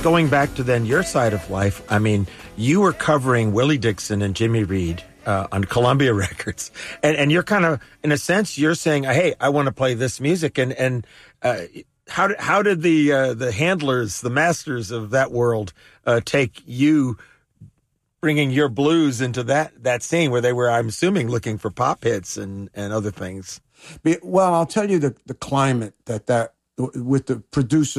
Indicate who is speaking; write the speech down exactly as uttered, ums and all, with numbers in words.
Speaker 1: going back to then your side of life, I mean, you were covering Willie Dixon and Jimmy Reed uh, on Columbia Records, and and you're kind of, in a sense, you're saying, hey, I want to play this music, and and uh, how did how did the uh, the handlers, the masters of that world, uh, take you bringing your blues into that that scene where they were, I'm assuming, looking for pop hits and and other things?
Speaker 2: Well, I'll tell you the the climate that that with the producers.